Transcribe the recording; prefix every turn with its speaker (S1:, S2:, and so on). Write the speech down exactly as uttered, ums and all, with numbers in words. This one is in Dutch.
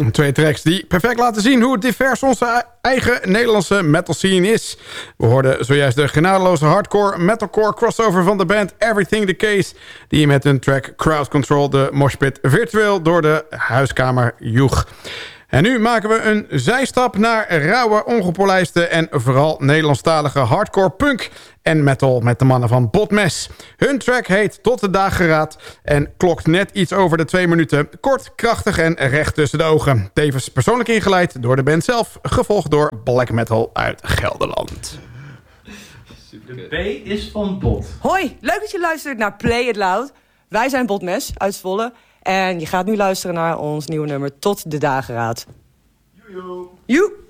S1: Twee tracks die perfect laten zien hoe divers onze eigen Nederlandse metal scene is. We hoorden zojuist de genadeloze hardcore metalcore crossover van de band Everything the Case, die met hun track Crowd Control de moshpit virtueel door de huiskamer joeg. En nu maken we een zijstap naar rauwe, ongepolijste en vooral Nederlandstalige hardcore punk en metal met de mannen van Botmes. Hun track heet Tot de Dageraad en klokt net iets over de twee minuten. Kort, krachtig en recht tussen de ogen. Tevens persoonlijk ingeleid door de band zelf, gevolgd door black metal uit Gelderland.
S2: De B is van Bot.
S3: Hoi, leuk dat je luistert naar Play It Loud. Wij zijn Botmes uit Zwolle. En je gaat nu luisteren naar ons nieuwe nummer Tot de Dageraad.
S2: Joejoe.
S3: Joe.